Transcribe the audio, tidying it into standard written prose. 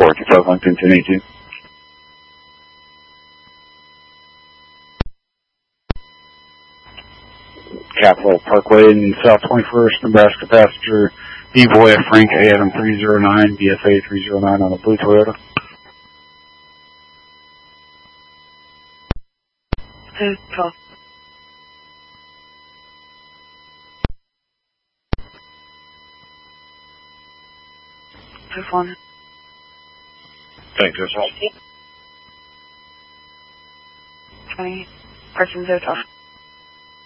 425 Lincoln 1082. Capitol Parkway in South 21st, Nebraska passenger D-Boy Frank A. Adam 309, BFA 309 on a blue Toyota. Call. Phone. Thanks, that's all. 20 persons are talking.